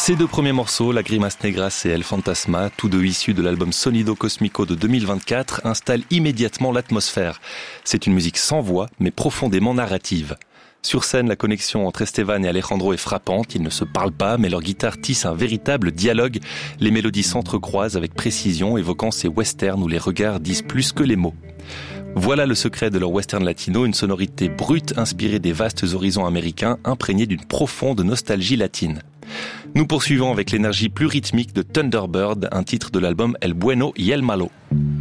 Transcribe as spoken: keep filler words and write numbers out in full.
Ces deux premiers morceaux, Lágrimas Negras et El Fantasma, tous deux issus de l'album Sonido Cósmico de deux mille vingt-quatre, installent immédiatement l'atmosphère. C'est une musique sans voix, mais profondément narrative. Sur scène, la connexion entre Esteban et Alejandro est frappante. Ils ne se parlent pas, mais leur guitare tisse un véritable dialogue. Les mélodies s'entrecroisent avec précision, évoquant ces westerns où les regards disent plus que les mots. Voilà le secret de leur western latino, une sonorité brute inspirée des vastes horizons américains, imprégnée d'une profonde nostalgie latine. Nous poursuivons avec l'énergie plus rythmique de Thunderbird, un titre de l'album El Bueno y El Malo.